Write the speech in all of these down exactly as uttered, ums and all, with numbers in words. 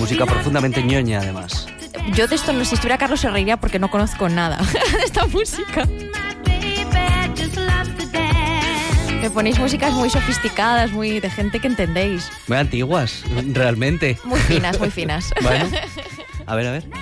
música profundamente ñoña, además. Yo de esto, si estuviera Carlos, se reiría porque no conozco nada de esta música. Me ponéis músicas muy sofisticadas, muy de gente que entendéis. Muy antiguas, realmente. Muy finas, muy finas. Bueno, a ver, a ver.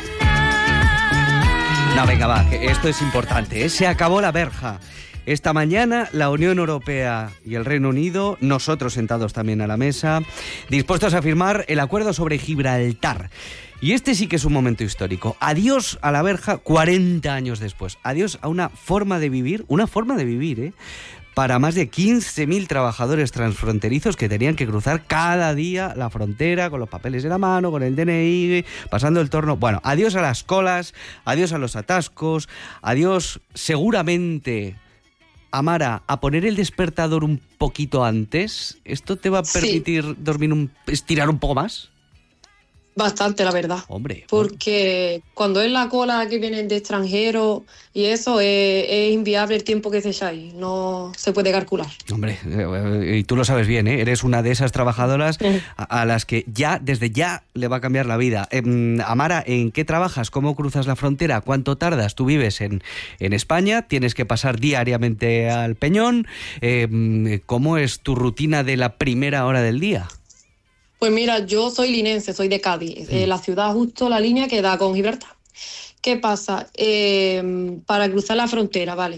No, venga, va, que esto es importante, ¿eh? Se acabó la verja. Esta mañana la Unión Europea y el Reino Unido, nosotros sentados también a la mesa, dispuestos a firmar el acuerdo sobre Gibraltar. Y este sí que es un momento histórico. Adiós a la verja cuarenta años después. Adiós a una forma de vivir, una forma de vivir, ¿eh? Para más de quince mil trabajadores transfronterizos que tenían que cruzar cada día la frontera con los papeles en la mano, con el D N I, pasando el torno. Bueno, adiós a las colas, adiós a los atascos, adiós seguramente, Amara, a poner el despertador un poquito antes. ¿Esto te va a permitir sí. dormir un, estirar un poco más? Bastante, la verdad. Hombre. Porque hombre. Cuando es la cola que vienen de extranjeros y eso, es, es inviable el tiempo que se echáis. No se puede calcular. Hombre, y tú lo sabes bien, ¿eh? Eres una de esas trabajadoras a, a las que ya, desde ya, le va a cambiar la vida. Eh, Amara, ¿en qué trabajas? ¿Cómo cruzas la frontera? ¿Cuánto tardas? Tú vives en, en España, tienes que pasar diariamente al Peñón. Eh, ¿Cómo es tu rutina de la primera hora del día? Pues mira, yo soy linense, soy de Cádiz, eh, la ciudad justo la línea que da con Gibraltar. ¿Qué pasa? Eh, para cruzar la frontera, ¿vale?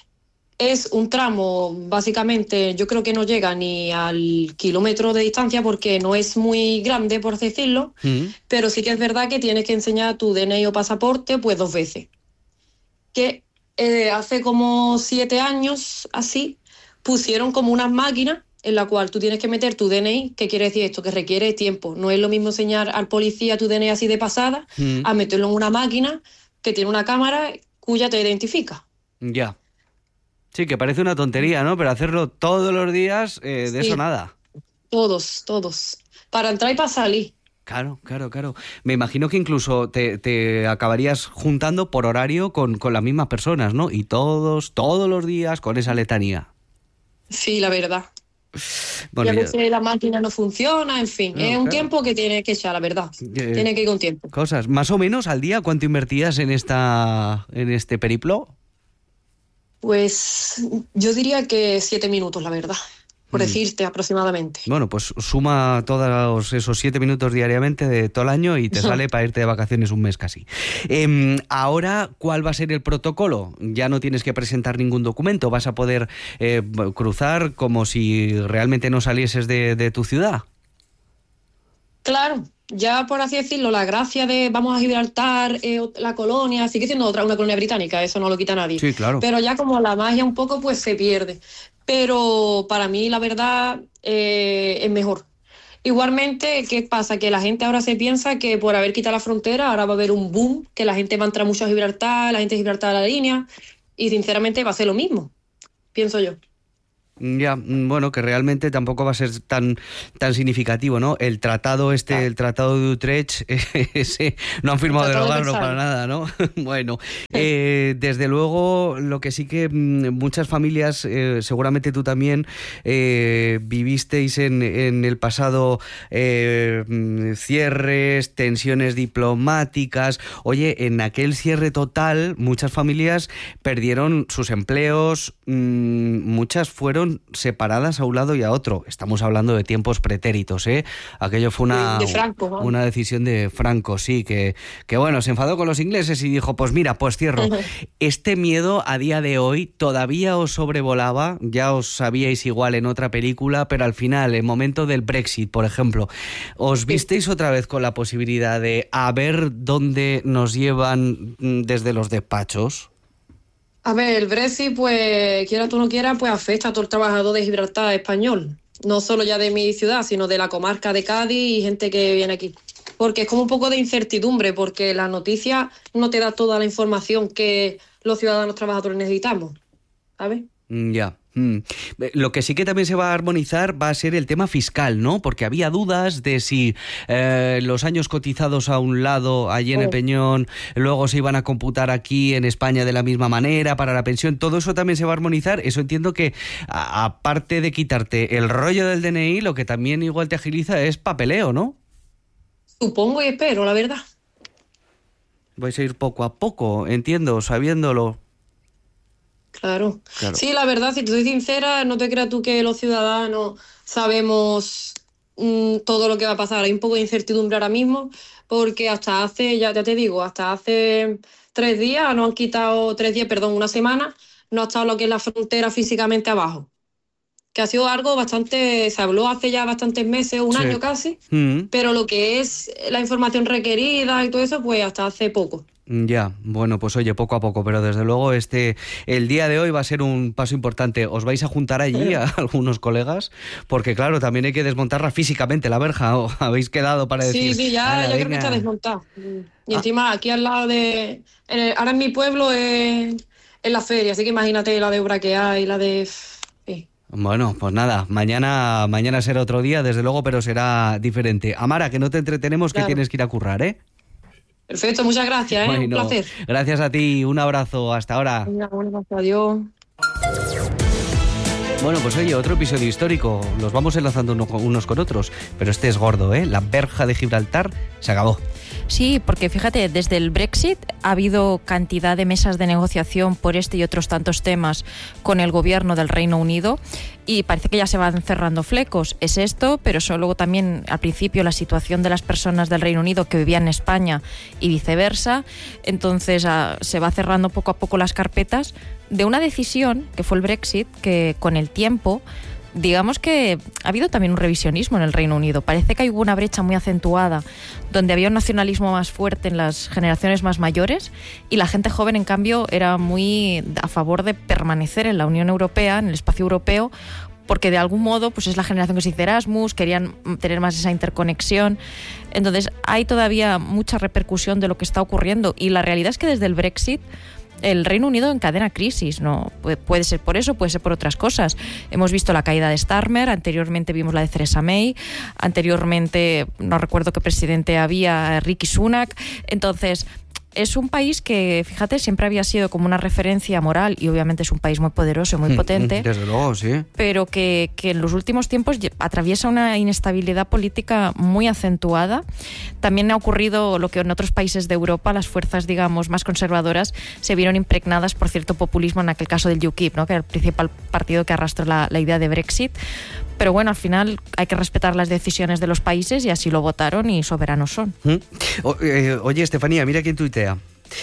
Es un tramo, básicamente, yo creo que no llega ni al kilómetro de distancia porque no es muy grande, por así decirlo, mm. pero sí que es verdad que tienes que enseñar tu D N I o pasaporte pues dos veces. Que eh, hace como siete años, así, pusieron como unas máquinas en la cual tú tienes que meter tu D N I. ¿Qué quiere decir esto? Que requiere tiempo. No es lo mismo enseñar al policía tu D N I así de pasada mm. a meterlo en una máquina que tiene una cámara cuya te identifica. Ya. Sí, que parece una tontería, ¿no? Pero hacerlo todos los días, eh, de sí. eso nada. Todos, todos. Para entrar y para salir. Claro, claro, claro. Me imagino que incluso te, te acabarías juntando por horario con, con las mismas personas, ¿no? Y todos, todos los días con esa letanía. Sí, la verdad. Bueno, y a veces ya... la máquina no funciona, en fin, no, es un claro. tiempo que tiene que echar, la verdad. Eh, tiene que ir con tiempo. Cosas, más o menos al día, ¿cuánto invertías en esta en este periplo? Pues yo diría que siete minutos, la verdad, por mm. decirte aproximadamente. Bueno, pues suma todos esos siete minutos diariamente de todo el año y te sale para irte de vacaciones un mes casi. Eh, ahora, ¿cuál va a ser el protocolo? Ya no tienes que presentar ningún documento, vas a poder eh, cruzar como si realmente no salieses de, de tu ciudad. Claro, ya por así decirlo, la gracia de vamos a Gibraltar, eh, la colonia, sigue siendo otra, una colonia británica, eso no lo quita nadie. Sí, claro. Pero ya como la magia un poco pues se pierde. Pero para mí la verdad eh, es mejor. Igualmente, ¿qué pasa? Que la gente ahora se piensa que por haber quitado la frontera ahora va a haber un boom, que la gente va a entrar mucho a Gibraltar, la gente de Gibraltar a la línea, y sinceramente va a ser lo mismo, pienso yo. Ya, bueno, que realmente tampoco va a ser tan tan significativo, ¿no? El tratado este, ah. el tratado de Utrecht, ese no han firmado derogarlo para nada, ¿no? Bueno, eh, desde luego, lo que sí que muchas familias, eh, seguramente tú también, eh, vivisteis en, en el pasado eh, cierres, tensiones diplomáticas. Oye, en aquel cierre total, muchas familias perdieron sus empleos, mmm, muchas fueron separadas a un lado y a otro. Estamos hablando de tiempos pretéritos, ¿eh? Aquello fue una, de Franco, ¿no? una decisión de Franco, sí, que, que bueno, se enfadó con los ingleses y dijo, pues mira, pues cierro. Uh-huh. Este miedo a día de hoy todavía os sobrevolaba, ya os sabíais igual en otra película, pero al final, el momento del Brexit, por ejemplo, ¿os visteis otra vez con la posibilidad de a ver dónde nos llevan desde los despachos? A ver, el Brexit, pues, quiera tú no quieras, pues afecta a todo el trabajador de Gibraltar español. No solo ya de mi ciudad, sino de la comarca de Cádiz y gente que viene aquí. Porque es como un poco de incertidumbre, porque la noticia no te da toda la información que los ciudadanos trabajadores necesitamos, ¿sabes? Ya. Mm. Lo que sí que también se va a armonizar va a ser el tema fiscal, ¿no? Porque había dudas de si eh, los años cotizados a un lado, allí en el Peñón, luego se iban a computar aquí en España de la misma manera para la pensión. Todo eso también se va a armonizar. Eso entiendo que, a, aparte de quitarte el rollo del D N I, lo que también igual te agiliza es papeleo, ¿no? supongo y espero, la verdad. Vais a ir poco a poco, entiendo, sabiéndolo. Claro. Claro. Sí, la verdad, si te soy sincera, no te creas tú que los ciudadanos sabemos mmm, todo lo que va a pasar. Hay un poco de incertidumbre ahora mismo, porque hasta hace, ya, ya te digo, hasta hace tres días, nos han quitado, tres días, perdón, una semana, no ha estado lo que es la frontera físicamente abajo. Que ha sido algo bastante, se habló hace ya bastantes meses, un Sí. año casi, Mm. pero lo que es la información requerida y todo eso, pues hasta hace poco. Ya, bueno, pues oye, poco a poco, pero desde luego este el día de hoy va a ser un paso importante. ¿Os vais a juntar allí a algunos colegas? Porque claro, también hay que desmontarla físicamente, la verja, ¿o habéis quedado para decir? Sí, sí, ya "Ala, yo creo que venga"? está desmontado. Y Ah. encima aquí al lado de... en el- ahora en mi pueblo es, es la feria, así que imagínate la de obra que hay, la de... sí. Bueno, pues nada, mañana mañana será otro día, desde luego, pero será diferente. Amara, que no te entretenemos, Claro. que tienes que ir a currar, ¿eh? Perfecto, muchas gracias, ¿eh? Un Bueno, placer. gracias a ti, un abrazo, hasta ahora. Venga, bueno, adiós. Bueno, pues oye, otro episodio histórico, los vamos enlazando uno- unos con otros, pero este es gordo, ¿eh? La verja de Gibraltar se acabó. Sí, porque fíjate, desde el Brexit ha habido cantidad de mesas de negociación por este y otros tantos temas con el gobierno del Reino Unido y parece que ya se van cerrando flecos. Es esto, pero eso luego también al principio la situación de las personas del Reino Unido que vivían en España y viceversa. Entonces ah, se va cerrando poco a poco las carpetas de una decisión que fue el Brexit, que con el tiempo... Digamos que ha habido también un revisionismo en el Reino Unido. Parece que hay una brecha muy acentuada donde había un nacionalismo más fuerte en las generaciones más mayores y la gente joven, en cambio, era muy a favor de permanecer en la Unión Europea, en el espacio europeo, porque de algún modo pues es la generación que se hizo Erasmus, querían tener más esa interconexión. Entonces hay todavía mucha repercusión de lo que está ocurriendo y la realidad es que desde el Brexit el Reino Unido encadena crisis, ¿no? Pu- puede ser por eso, puede ser por otras cosas. Hemos visto la caída de Starmer, anteriormente vimos la de Theresa May, anteriormente no recuerdo qué presidente había, Rishi Sunak. Entonces, es un país que, fíjate, siempre había sido como una referencia moral y obviamente es un país muy poderoso y muy potente, Desde luego, sí. pero que, que en los últimos tiempos lle- atraviesa una inestabilidad política muy acentuada. También ha ocurrido lo que en otros países de Europa las fuerzas, digamos, más conservadoras se vieron impregnadas por cierto populismo, en aquel caso del U KIP, ¿no? Que era el principal partido que arrastró la, la idea de Brexit. Pero bueno, al final hay que respetar las decisiones de los países y así lo votaron y soberanos son. ¿Mm? O- eh, oye, Estefanía, mira quién tuitea.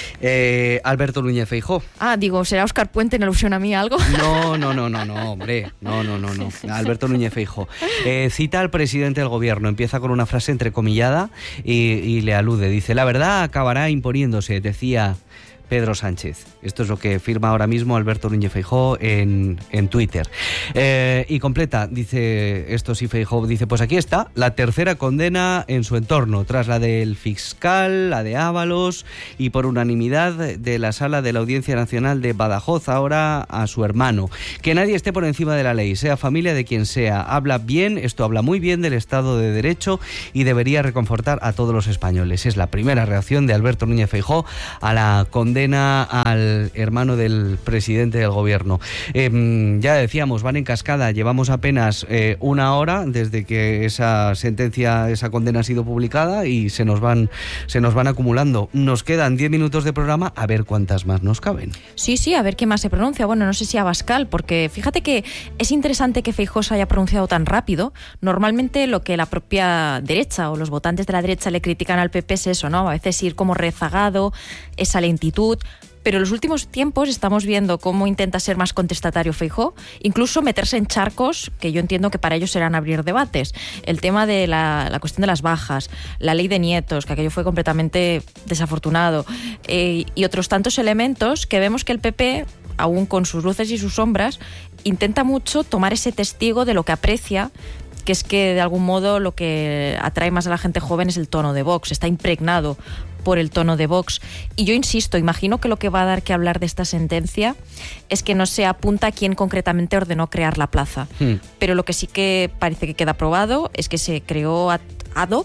Eh, Alberto Núñez Feijóo. Ah, digo, ¿será Óscar Puente en alusión a mí algo? No, no, no, no, no, hombre. No, no, no, no. Alberto Núñez Feijóo. Eh, cita al presidente del gobierno. Empieza con una frase entrecomillada y, y le alude. Dice, la verdad acabará imponiéndose, decía Pedro Sánchez. Esto es lo que firma ahora mismo Alberto Núñez Feijóo en, en Twitter. Eh, y completa, dice, esto sí Feijóo, dice, pues aquí está, la tercera condena en su entorno, tras la del fiscal, la de Ábalos y por unanimidad de la sala de la Audiencia Nacional de Badajoz, ahora a su hermano. Que nadie esté por encima de la ley, sea familia de quien sea. Habla bien, esto habla muy bien del Estado de Derecho y debería reconfortar a todos los españoles. Es la primera reacción de Alberto Núñez Feijóo a la condena al hermano del presidente del gobierno. Eh, ya decíamos, van en cascada, llevamos apenas eh, una hora desde que esa sentencia, esa condena ha sido publicada y se nos van, se nos van acumulando. Nos quedan diez minutos de programa, a ver cuántas más nos caben. Sí, sí, a ver quién más se pronuncia. Bueno, no sé si Abascal, porque fíjate que es interesante que Feijóo se haya pronunciado tan rápido. Normalmente lo que la propia derecha o los votantes de la derecha le critican al P P es eso, ¿no? A veces ir como rezagado, esa lentitud. Pero en los últimos tiempos estamos viendo cómo intenta ser más contestatario Feijóo, incluso meterse en charcos que yo entiendo que para ellos serán abrir debates. El tema de la, la cuestión de las bajas, la ley de nietos, que aquello fue completamente desafortunado, eh, y otros tantos elementos que vemos que el P P, aún con sus luces y sus sombras, intenta mucho tomar ese testigo de lo que aprecia, que es que de algún modo lo que atrae más a la gente joven es el tono de Vox, está impregnado por el tono de Vox. Y yo insisto, imagino que lo que va a dar que hablar de esta sentencia es que no se apunta a quién concretamente ordenó crear la plaza. Hmm. Pero lo que sí que parece que queda probado es que se creó ad hoc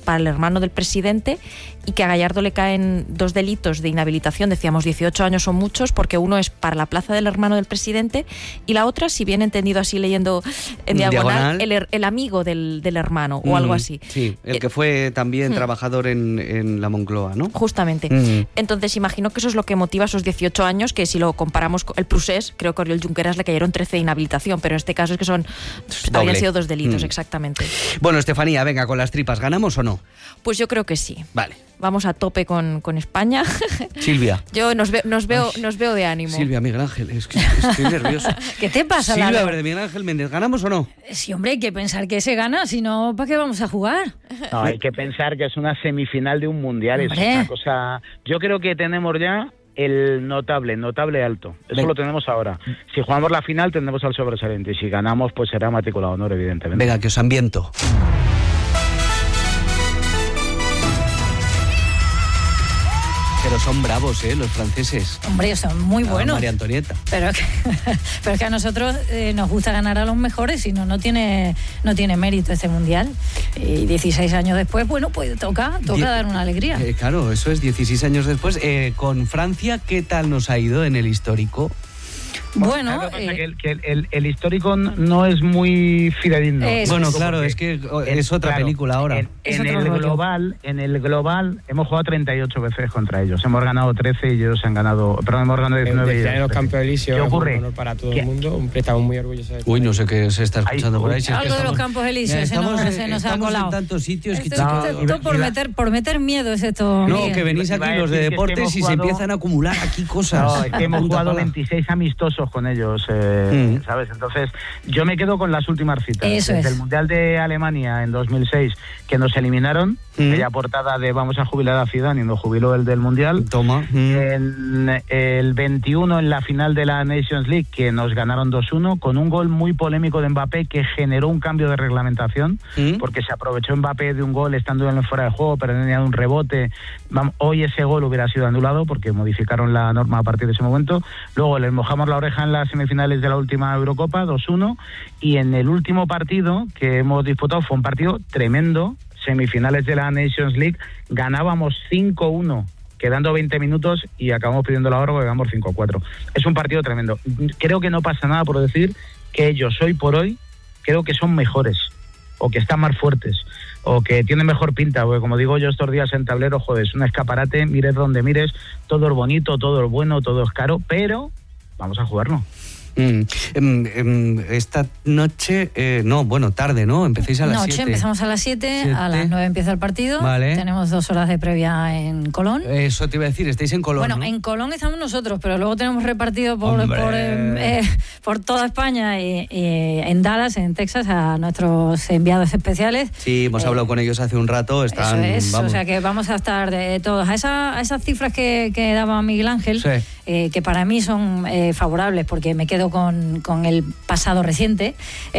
para el hermano del presidente, y que a Gallardo le caen dos delitos de inhabilitación. Decíamos dieciocho años son muchos, porque uno es para la plaza del hermano del presidente y la otra, si bien entendido así leyendo en diagonal, diagonal. El, el amigo del, del hermano mm, o algo así. Sí, el que fue también mm. trabajador en, en la Moncloa, ¿no? Justamente. Mm. Entonces imagino que eso es lo que motiva esos dieciocho años, que si lo comparamos con el Prusés, creo que a Oriol Junqueras le cayeron trece de inhabilitación, pero en este caso es que son Doble. habían sido dos delitos, mm. exactamente. Bueno, Estefanía, venga, con las tripas, ¿ganamos o no? Pues yo creo que sí. Vale. Vamos a tope con, con España. Silvia. Yo nos, ve, nos, veo, Ay, nos veo de ánimo. Silvia, Miguel Ángel, es que estoy nerviosa. ¿Qué te pasa, Silvia, Lalo? Verde, Miguel Ángel Méndez, ¿ganamos o no? Sí, hombre, hay que pensar que se gana, si no, ¿para qué vamos a jugar? No, hay que pensar que es una semifinal de un mundial, hombre. Es una cosa... Yo creo que tenemos ya el notable, notable alto. Eso Venga. Lo tenemos ahora. Si jugamos la final, tendremos al sobresaliente. Y si ganamos, pues será matrícula de honor, evidentemente. Venga, que os ambiento. Pero son bravos, ¿eh? Los franceses. Hombre, son muy buenos. Ah, María Antonieta. Pero, pero es que a nosotros eh, nos gusta ganar a los mejores, si no, no tiene, no tiene mérito este mundial. Y dieciséis años después, bueno, pues toca, toca Die- dar una alegría. Eh, claro, eso es dieciséis años después. Eh, con Francia, ¿qué tal nos ha ido en el histórico? Bueno, bueno eh, que el, que el, el histórico no es muy fidedigno. Es, bueno, claro, es que es otra claro, película ahora. En, en el rollo. global, en el global hemos jugado treinta y ocho veces contra ellos. Hemos ganado trece y ellos han ganado, perdón, hemos ganado diecinueve. En los Campos Elíseos. ¿Qué ocurre? Un honor para todo ¿Qué? el mundo. Un estamos muy orgullosos de Uy, no sé qué se está escuchando Ay, por ahí. Si algo es que de estamos, los Campos Elíseos se nos, se nos ha colado. En tantos sitios que esto, no, esto por meter por meter miedo es esto. No, Miguel. Que venís aquí los de deportes y jugado, se empiezan a acumular aquí cosas. No, es que hemos jugado veintiséis amistosos con ellos. Eh, mm. ¿Sabes? Entonces, yo me quedo con las últimas citas. Eso Desde es. el Mundial de Alemania en dos mil seis, que nos eliminaron, mm. aquella portada de vamos a jubilar a Zidane y nos jubiló el del Mundial. Toma. Mm. En el veintiuno, en la final de la Nations League, que nos ganaron dos uno, con un gol muy polémico de Mbappé que generó un cambio de reglamentación, mm. porque se aprovechó Mbappé de un gol estando en fuera de juego, pero tenía un rebote. Hoy ese gol hubiera sido anulado porque modificaron la norma a partir de ese momento. Luego les mojamos la oreja en las semifinales de la última Eurocopa, dos uno, y en el último partido que hemos disputado fue un partido tremendo, semifinales de la Nations League, ganábamos cinco uno, quedando veinte minutos y acabamos pidiendo la hora porque ganamos cinco cuatro. Es un partido tremendo. Creo que no pasa nada por decir que ellos hoy por hoy creo que son mejores, o que están más fuertes, o que tienen mejor pinta, porque como digo yo estos días en tablero, joder, es un escaparate, mires donde mires, todo es bonito, todo es bueno, todo es caro, pero vamos a jugarlo. Mm, em, em, esta noche, eh, no, bueno, tarde, ¿no? Empecéis a las noche, siete. Noche, empezamos a las siete, a las nueve empieza el partido. Vale. Tenemos dos horas de previa en Colón. Eso te iba a decir, estáis en Colón. Bueno, ¿no? en Colón estamos nosotros, pero luego tenemos repartido por, por, eh, eh, por toda España y, y en Dallas, en Texas, a nuestros enviados especiales. Sí, hemos eh, hablado con ellos hace un rato. Están, eso es, vamos. O sea que vamos a estar de todos. A, esa, a esas cifras que, que daba Miguel Ángel, sí. eh, que para mí son eh, favorables, porque me quedo con, con el pasado reciente,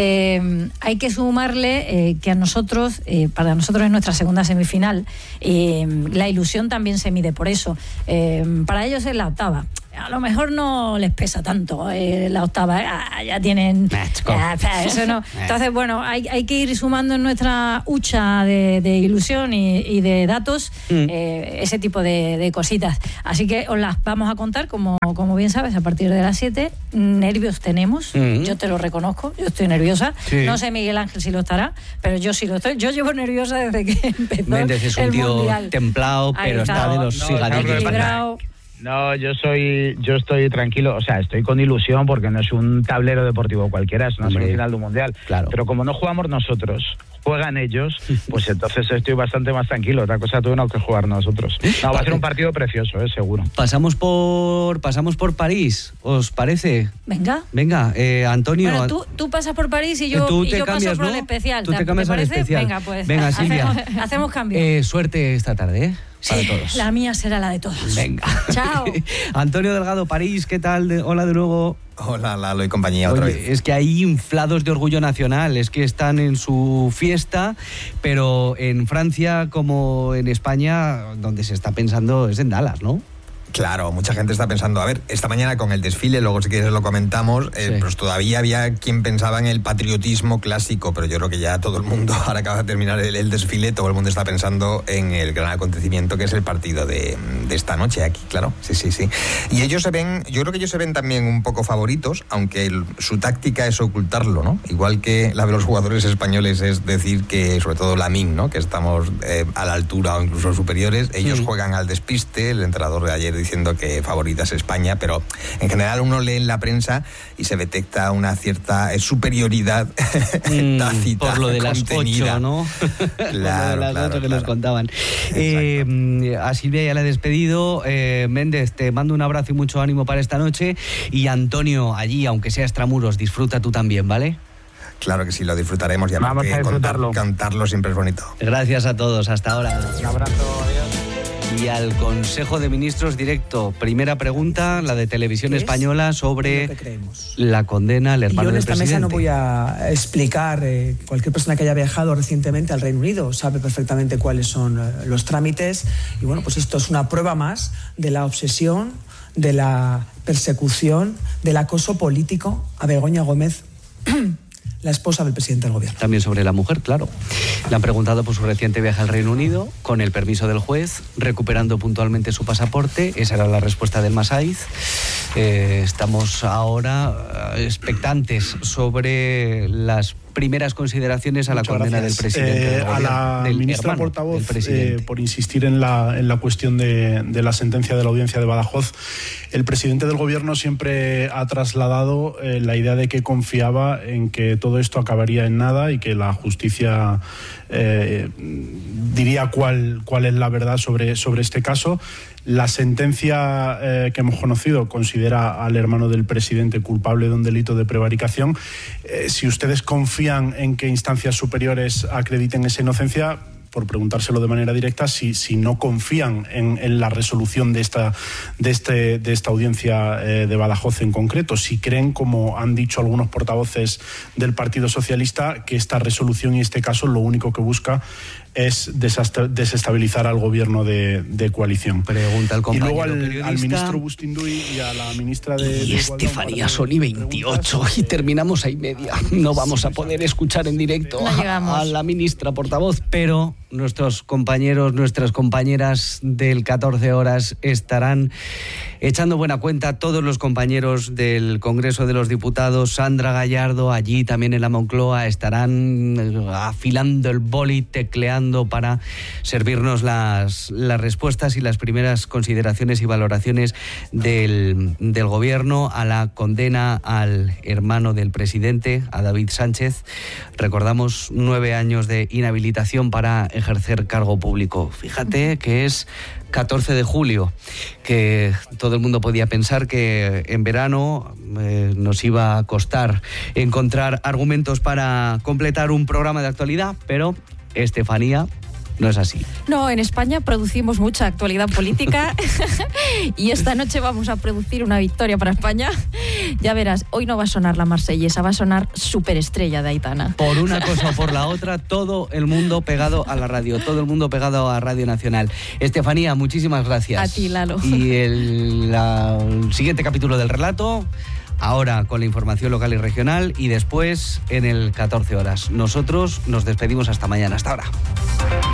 eh, hay que sumarle eh, que a nosotros, eh, para nosotros es nuestra segunda semifinal, eh, la ilusión también se mide por eso. Eh, para ellos es la octava. A lo mejor no les pesa tanto eh, la octava, eh, ya tienen... Ya, eso no. Entonces, bueno, hay, hay que ir sumando en nuestra hucha de, de ilusión y, y de datos mm. eh, ese tipo de, de cositas. Así que os las vamos a contar, como, como bien sabes, a partir de las siete. Nervios tenemos, mm. yo te lo reconozco, yo estoy nerviosa. Sí. No sé Miguel Ángel si lo estará, pero yo sí lo estoy. Yo llevo nerviosa desde que empezó Méndez es un el tío mundial. Templado, pero está. está de los no, cigarrillos. No, yo soy, yo estoy tranquilo, o sea, estoy con ilusión porque no es un tablero deportivo cualquiera, es una semifinal de un mundial. Claro. Pero como no jugamos nosotros, juegan ellos, pues entonces estoy bastante más tranquilo. Otra cosa tuvimos que jugar nosotros. No, va a ser un partido precioso, eh, seguro. Pasamos por, pasamos por París, ¿os parece? Venga. Venga, eh, Antonio. Bueno, tú, tú pasas por París y yo, tú y te yo cambias, paso por ¿no? el especial. Tú te cambias al especial. Venga, pues. Venga, Silvia. Hacemos, hacemos cambio. Eh, suerte esta tarde, ¿eh? Para sí, todos. La mía será la de todos. Venga. Chao. Antonio Delgado, París, ¿qué tal? De, hola de nuevo. Hola, Lalo y compañía. Oye, otra vez. Es que hay inflados de orgullo nacional, es que están en su fiesta, pero en Francia como en España, donde se está pensando es en Dallas, ¿no? Claro, mucha gente está pensando, a ver, esta mañana con el desfile, luego si quieres lo comentamos, eh, sí. Pues todavía había quien pensaba en el patriotismo clásico, pero yo creo que ya todo el mundo, ahora acaba de terminar el, el desfile, todo el mundo está pensando en el gran acontecimiento que es el partido de, de esta noche aquí, claro, sí, sí, sí. Y ellos se ven, yo creo que ellos se ven también un poco favoritos, aunque el, su táctica es ocultarlo, ¿no? Igual que la de los jugadores españoles es decir que, sobre todo Lamine, ¿no? Que estamos eh, a la altura o incluso superiores, ellos sí. Juegan al despiste, el entrenador de ayer diciendo que favorita es España, pero en general uno lee en la prensa y se detecta una cierta superioridad mm, tácita, por lo de contenida. Las ocho, ¿no? Claro, las claro, ocho que claro. nos contaban. Eh, a Silvia ya la he despedido. Eh, Méndez, te mando un abrazo y mucho ánimo para esta noche. Y Antonio, allí, aunque sea extramuros, disfruta tú también, ¿vale? Claro que sí, lo disfrutaremos. Ya vamos a disfrutarlo. Contar, cantarlo siempre es bonito. Gracias a todos, hasta ahora. Un abrazo, adiós. Y al Consejo de Ministros directo. Primera pregunta, la de Televisión Española sobre la condena al hermano del presidente. Y yo en esta mesa no voy a explicar, eh, cualquier persona que haya viajado recientemente al Reino Unido sabe perfectamente cuáles son eh, los trámites. Y bueno, pues esto es una prueba más de la obsesión, de la persecución, del acoso político a Begoña Gómez, la esposa del presidente del gobierno. También sobre la mujer, claro. Le han preguntado por su reciente viaje al Reino Unido, con el permiso del juez, recuperando puntualmente su pasaporte. Esa era la respuesta del Masaiz. Eh, estamos ahora expectantes sobre las primeras consideraciones a la Muchas condena gracias. del presidente. Eh, del a la del ministra hermano, portavoz, del eh, por insistir en la, en la cuestión de, de la sentencia de la audiencia de Badajoz, el presidente del gobierno siempre ha trasladado eh, la idea de que confiaba en que todo esto acabaría en nada y que la justicia eh, diría cuál, cuál es la verdad sobre, sobre este caso. La sentencia eh, que hemos conocido considera al hermano del presidente culpable de un delito de prevaricación. Eh, si ustedes confían en que instancias superiores acrediten esa inocencia, por preguntárselo de manera directa, si, si no confían en, en la resolución de esta, de este, de esta audiencia eh, de Badajoz en concreto, si creen, como han dicho algunos portavoces del Partido Socialista, que esta resolución y este caso lo único que busca es desestabilizar al gobierno de, de coalición. Pregunta al compañero y luego al, periodista. al ministro Bustinduy y a la ministra de... Y de Estefanía, son y veintiocho y terminamos a y media. No vamos a poder escuchar en directo no a, a la ministra portavoz, pero nuestros compañeros, nuestras compañeras del catorce horas estarán echando buena cuenta. Todos los compañeros del Congreso de los Diputados, Sandra Gallardo, allí también en la Moncloa, estarán afilando el boli, tecleando para servirnos las, las respuestas y las primeras consideraciones y valoraciones del, del gobierno a la condena al hermano del presidente, a David Sánchez. Recordamos nueve años de inhabilitación para ejercer cargo público. Fíjate que es catorce de julio, que todo el mundo podía pensar que en verano eh, nos iba a costar encontrar argumentos para completar un programa de actualidad, pero Estefanía, no es así. No, en España producimos mucha actualidad política y esta noche vamos a producir una victoria para España. Ya verás, hoy no va a sonar la marsellesa, va a sonar Superestrella de Aitana. Por una cosa o por la otra, todo el mundo pegado a la radio, todo el mundo pegado a Radio Nacional. Estefanía, muchísimas gracias. A ti, Lalo. Y el, la, el siguiente capítulo del relato, ahora con la información local y regional, y después en el catorce horas. Nosotros nos despedimos hasta mañana. Hasta ahora.